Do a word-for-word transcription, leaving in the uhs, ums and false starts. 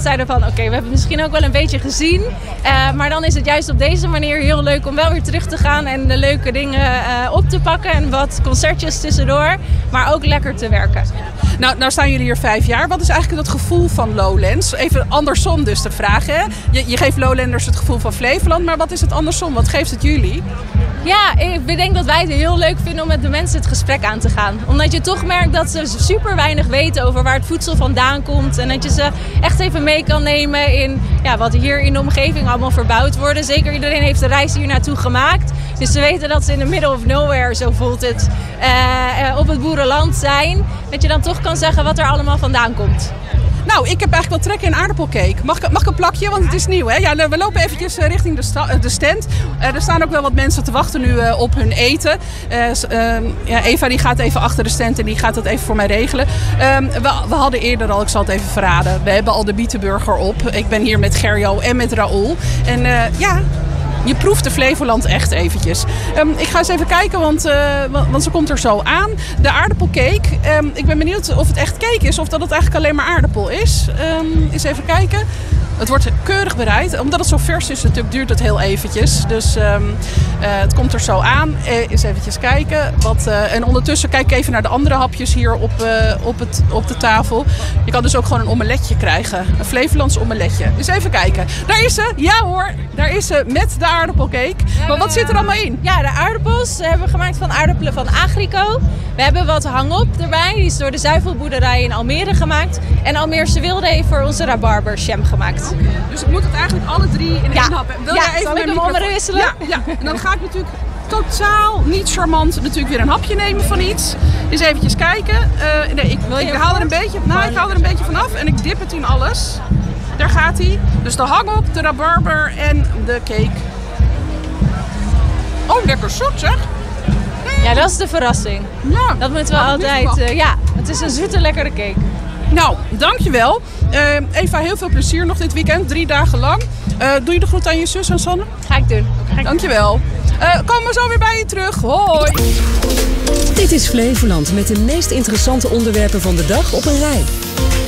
zeiden van oké, okay, we hebben het misschien ook wel een beetje gezien. Uh, maar dan is het juist op deze manier heel leuk om wel weer terug te gaan en de leuke dingen uh, op te pakken. En wat concertjes tussendoor, maar ook lekker te werken. Nou, nou staan jullie hier vijf jaar. Wat is eigenlijk het gevoel van Lowlands? Even andersom dus de vraag. Hè? Je, je geeft Lowlanders het gevoel van Flevoland, maar wat is het andersom? Wat geeft het jullie? Ja, ik denk dat wij het heel leuk vinden om met de mensen het gesprek aan te gaan. Omdat je toch merkt dat ze super weinig weten over waar het voedsel vandaan komt. En dat je ze echt even mee kan nemen in ja, wat hier in de omgeving allemaal verbouwd wordt. Zeker iedereen heeft de reis hier naartoe gemaakt. Dus ze weten dat ze in the middle of nowhere, zo voelt het, uh, op het boerenland zijn. Dat je dan toch kan zeggen wat er allemaal vandaan komt. Nou, ik heb eigenlijk wel trek in aardappelcake. Mag ik, mag ik een plakje? Want het is nieuw, hè? Ja, we lopen eventjes richting de, sta, de stand. Uh, er staan ook wel wat mensen te wachten nu uh, op hun eten. Uh, uh, ja, Eva die gaat even achter de stand en die gaat dat even voor mij regelen. Uh, we, we hadden eerder al, ik zal het even verraden, we hebben al de bietenburger op. Ik ben hier met Gerjo en met Raoul. En uh, ja... Je proeft de Flevoland echt eventjes. Um, ik ga eens even kijken, want, uh, want ze komt er zo aan. De aardappelcake. Um, ik ben benieuwd of het echt cake is of dat het eigenlijk alleen maar aardappel is. Um, eens even kijken. Het wordt keurig bereid. Omdat het zo vers is natuurlijk duurt het heel eventjes. Dus um, uh, het komt er zo aan. Uh, eens eventjes kijken. Wat, uh, en ondertussen kijk ik even naar de andere hapjes hier op, uh, op, het, op de tafel. Je kan dus ook gewoon een omeletje krijgen. Een Flevolands omeletje. Dus even kijken. Daar is ze. Ja hoor. Daar is ze met de aardappelcake. Ja, maar wat zit er allemaal in? Ja, de aardappels hebben we gemaakt van aardappelen van Agrico. We hebben wat hangop erbij. Die is door de zuivelboerderij in Almere gemaakt. En Almeerse Wilde heeft voor onze rabarber jam gemaakt. Okay. Dus ik moet het eigenlijk alle drie in ja. één hap. Wil ja, jij even zal ik hem omwisselen? Ja, ja, en dan ga ik natuurlijk totaal niet charmant natuurlijk weer een hapje nemen van iets. Eens eventjes kijken. Uh, nee, ik, ik, ik haal er een beetje, nou, ik haal er een beetje vanaf en ik dip het in alles. Daar gaat hij. Dus de hangop, de rabarber en de cake. Oh, lekker zoet zeg. Ja, dat is de verrassing. Ja, dat moeten we altijd. Uh, ja, het is een zoete, lekkere cake. Nou, dankjewel. Uh, Eva, heel veel plezier nog dit weekend. Drie dagen lang. Uh, doe je de groet aan je zus en Sanne? Ga ik doen. Ga ik dankjewel. Uh, komen we zo weer bij je terug. Hoi. Dit is Flevoland met de meest interessante onderwerpen van de dag op een rij.